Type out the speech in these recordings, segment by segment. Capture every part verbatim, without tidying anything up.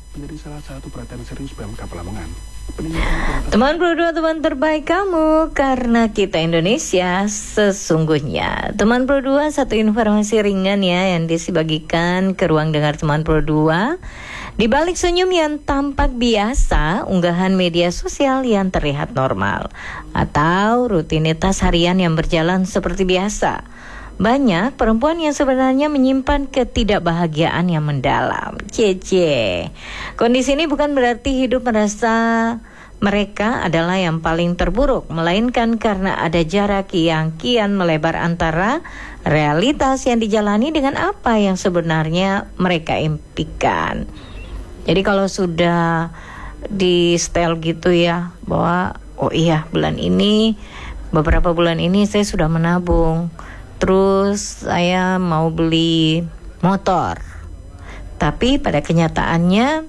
menjadi salah satu perhatian serius Pemkab Lamongan. Teman Pro dua, teman terbaik kamu, karena kita Indonesia sesungguhnya. Teman Pro dua, satu informasi ringan ya yang dibagikan ke ruang dengar teman Pro dua. Di balik senyum yang tampak biasa, unggahan media sosial yang terlihat normal, atau rutinitas harian yang berjalan seperti biasa. Banyak perempuan yang sebenarnya menyimpan ketidakbahagiaan yang mendalam. Cece. Kondisi ini bukan berarti hidup merasa mereka adalah yang paling terburuk, melainkan karena ada jarak yang kian melebar antara realitas yang dijalani dengan apa yang sebenarnya mereka impikan. Jadi kalau sudah di setel gitu ya, bahwa oh iya bulan ini, beberapa bulan ini saya sudah menabung, terus saya mau beli motor. Tapi pada kenyataannya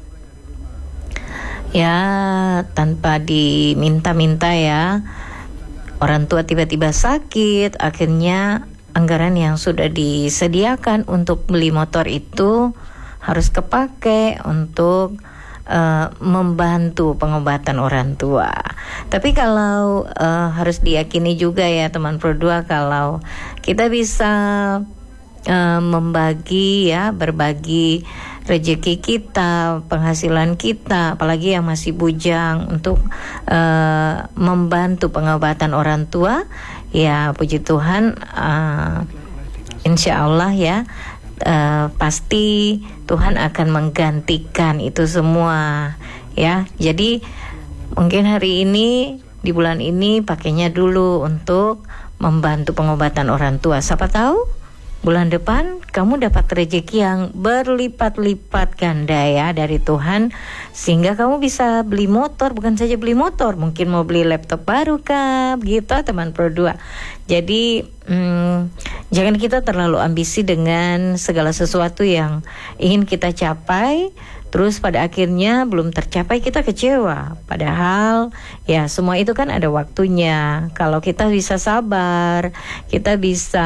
ya tanpa diminta-minta ya, orang tua tiba-tiba sakit, akhirnya anggaran yang sudah disediakan untuk beli motor itu harus kepake untuk Uh, membantu pengobatan orang tua. Tapi kalau uh, harus diyakini juga ya teman Pro dua, kalau kita bisa uh, membagi ya, berbagi rezeki kita, penghasilan kita, apalagi yang masih bujang, untuk uh, membantu pengobatan orang tua, ya puji Tuhan, uh, insya Allah ya, Uh, pasti Tuhan akan menggantikan itu semua ya. Jadi mungkin hari ini di bulan ini pakainya dulu untuk membantu pengobatan orang tua. Siapa tahu bulan depan kamu dapat rezeki yang berlipat-lipat ganda ya dari Tuhan, sehingga kamu bisa beli motor. Bukan saja beli motor, mungkin mau beli laptop baru kah, gitu teman Pro dua. Jadi hmm, jangan kita terlalu ambisi dengan segala sesuatu yang ingin kita capai, terus pada akhirnya belum tercapai kita kecewa. Padahal ya semua itu kan ada waktunya. Kalau kita bisa sabar, kita bisa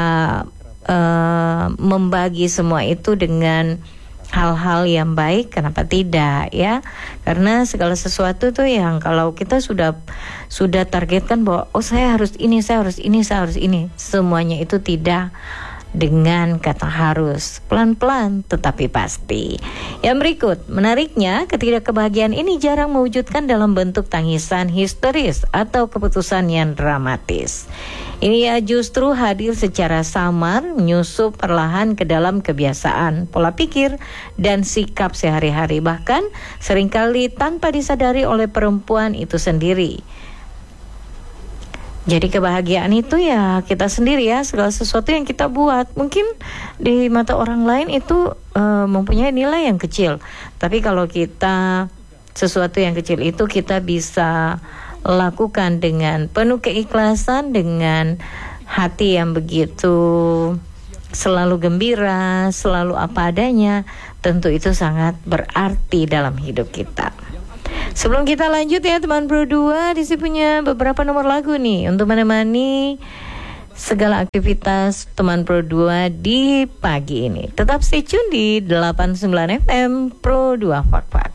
Uh, membagi semua itu dengan hal-hal yang baik, kenapa tidak ya? Karena segala sesuatu tuh yang kalau kita sudah sudah targetkan bahwa oh saya harus ini, saya harus ini, saya harus ini, semuanya itu tidak dengan kata harus, pelan-pelan tetapi pasti. Yang berikut, menariknya ketidakkebahagiaan ini jarang mewujudkan dalam bentuk tangisan histeris atau keputusan yang dramatis. Ini ya justru hadir secara samar, menyusup perlahan ke dalam kebiasaan, pola pikir, dan sikap sehari-hari, bahkan seringkali tanpa disadari oleh perempuan itu sendiri. Jadi kebahagiaan itu ya kita sendiri ya, segala sesuatu yang kita buat. Mungkin di mata orang lain itu uh, mempunyai nilai yang kecil, tapi kalau kita sesuatu yang kecil itu kita bisa lakukan dengan penuh keikhlasan, dengan hati yang begitu selalu gembira, selalu apa adanya, tentu itu sangat berarti dalam hidup kita. Sebelum kita lanjut ya teman Pro dua, Disi punya beberapa nomor lagu nih untuk menemani segala aktivitas teman Pro dua di pagi ini. Tetap stay tune di delapan puluh sembilan F M Pro dua Fak Fak.